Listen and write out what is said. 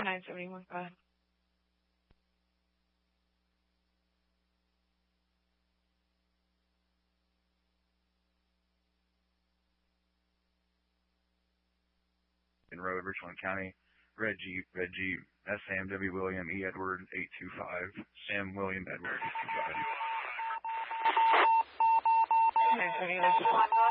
971. Go ahead. Road, Richland County. Red Jeep, Sam W. William E. Edward 825. Sam William Edward 825. 971.